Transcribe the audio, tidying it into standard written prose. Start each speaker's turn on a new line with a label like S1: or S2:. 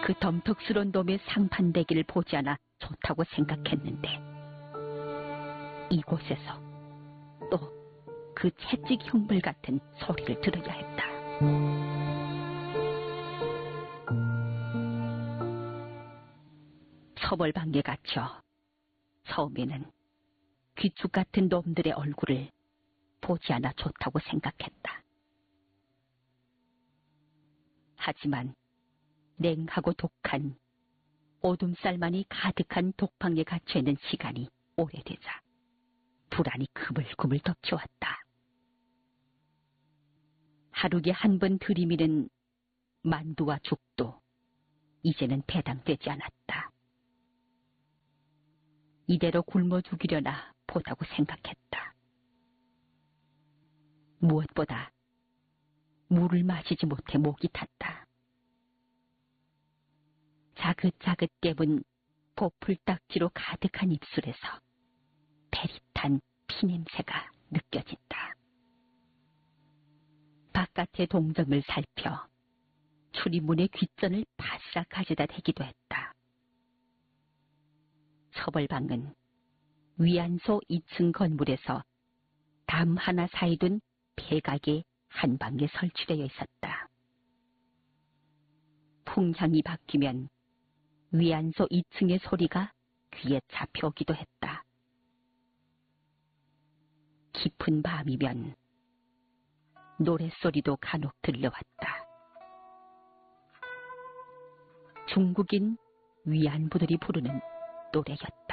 S1: 그 덤덕스러운 놈의 상판대기를 보지 않아 좋다고 생각했는데 이곳에서 또 그 채찍 흉물 같은 소리를 들어야 했다. 서벌방에 갇혀 처음에는 귀축 같은 놈들의 얼굴을 보지 않아 좋다고 생각했다. 하지만 냉하고 독한 오둠살만이 가득한 독방에 갇혀있는 시간이 오래되자 불안이 그물그물 덮쳐왔다. 하루에 한 번 들이미는 만두와 죽도 이제는 배당되지 않았다. 이대로 굶어 죽이려나 보다고 생각했다. 무엇보다 물을 마시지 못해 목이 탔다. 자긋자긋 깨문 보풀딱지로 가득한 입술에서 베릿한 피냄새가 느껴진다. 바깥의 동정을 살펴 출입문의 귓전을 바싹 가져다 대기도 했다. 서벌방은 위안소 2층 건물에서 담 하나 사이둔 폐각의 한 방에 설치되어 있었다. 풍향이 바뀌면 위안소 2층의 소리가 귀에 잡혀오기도 했다. 깊은 밤이면 노랫소리도 간혹 들려왔다. 중국인 위안부들이 부르는 노래였다.